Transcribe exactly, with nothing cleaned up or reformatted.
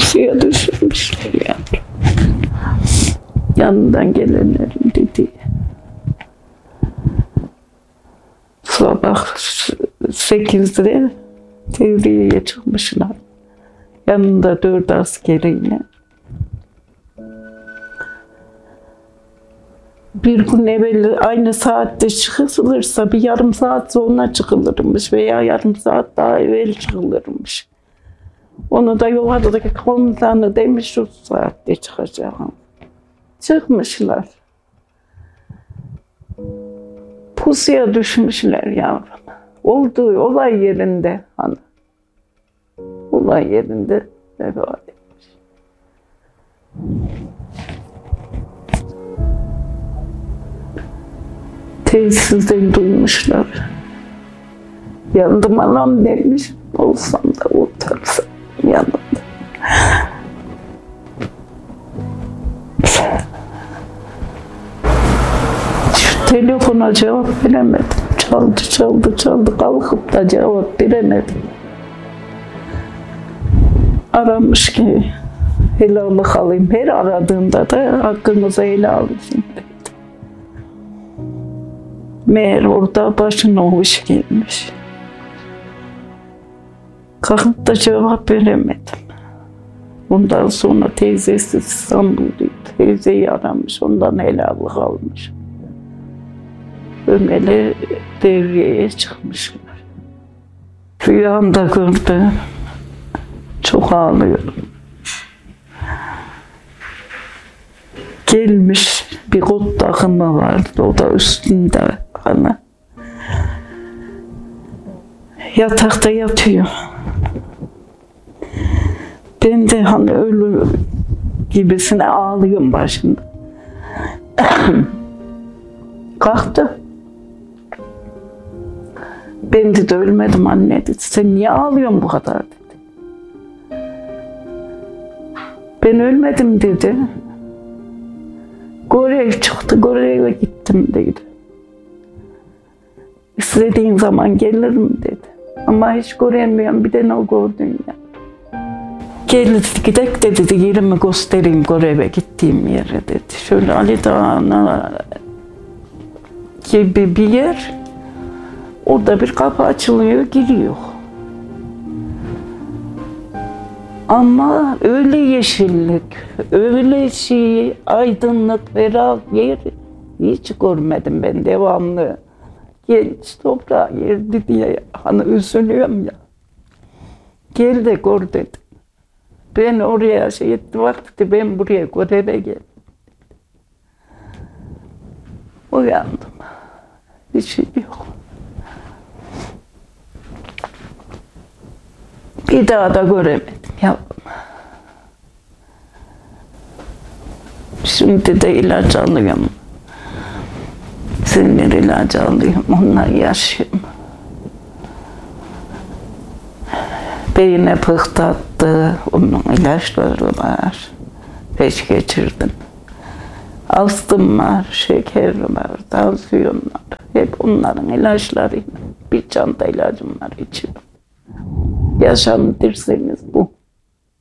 Pusuya düşürmüşler yavrum. Yanından gelenlerin dediği. Sabah sekizde devriyeye çıkmışlar. Yanında dört askeriyle. Bir gün evvel aynı saatte çıkılırsa bir yarım saat sonra çıkılırmış veya yarım saat daha evvel çıkılırmış. Onu da yukarıdaki komutanı demiş şu saatte çıkacağım. Çıkmışlar. Pusuya düşmüşler yavrum. Olduğu olay yerinde hani. Olay yerinde vefat etmiş. Tesisten duymuşlar. Yandım anam demiş. Olsam da kurtarsam yanımda. Şu telefona cevap veremedim. Çaldı çaldı çaldı kalkıp da cevap veremedim. Aramış ki helallik alayım. Her aradığımda da hakkınızı helal alayım dedi. Meğer orada başına o iş gelmiş. Kalkıp da cevap veremedim. Ondan sonra teyzesi İstanbul'daydı. Teyzeyi aramış, ondan helallik almış. Ömer'le devriyeye çıkmışlar. Rüyamda gördüm. Çok ağlıyorum. Gelmiş bir kot takımı vardı, o da üstünde bana. Yatakta yatıyor. Ben de hani ölü gibisine ağlıyorum başında. Kalktı. Ben de ölmedim anne dedi. Sen niye ağlıyorsun bu kadar dedi. Ben ölmedim dedi. Kore'ye çıktı, Kore'ye gittim dedi. İstediğin zaman gelirim dedi. Ama hiç göremiyorum, bir de ne gördün ya. Gel gidek de dedi, yerimi göstereyim Kore'ye gittiğim yere dedi. Şöyle Ali Dağı'na gibi bir yer, orada bir kapı açılıyor, giriyor. Ama öyle yeşillik, öyle şey, aydınlık, ferah yer hiç görmedim ben devamlı. Genç toprağa yerdi diye hani üzülüyorum ya. Gel de gör dedi. Ben oraya şey etti vakti, ben buraya göreve geldim. Uyandım. Bir şey yok. Bir daha da göremedim yavrum. Şimdi de ilaç alıyorum. Sinir ilacı alıyorum, onunla yaşıyorum. Beyine pıhtattı, onun ilaçları var. Beş geçirdim. Astım var, şekerim var, tansiyon var. Hep onların ilaçlarıyla. Bir çanta ilacım var içiyorum. Yaşam derseniz